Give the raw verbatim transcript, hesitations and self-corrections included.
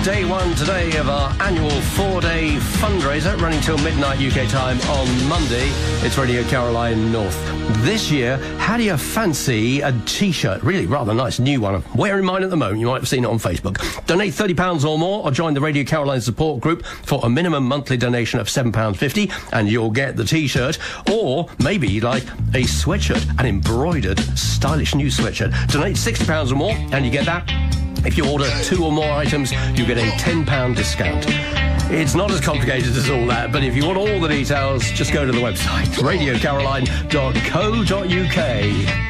Day one today of our annual four-day fundraiser running till midnight U K time on Monday. It's Radio Caroline North. This year, how do you fancy a T-shirt? Really rather nice new one. I'm wearing mine at the moment. You might have seen it on Facebook. Donate thirty pounds or more or join the Radio Caroline support group for a minimum monthly donation of seven pounds fifty and you'll get the T-shirt. Or maybe you'd like a sweatshirt, an embroidered, stylish new sweatshirt. Donate sixty pounds or more and you get that. If you order two or more items, you get a ten pounds discount. It's not as complicated as all that, but if you want all the details, just go to the website, radio caroline dot co dot uk.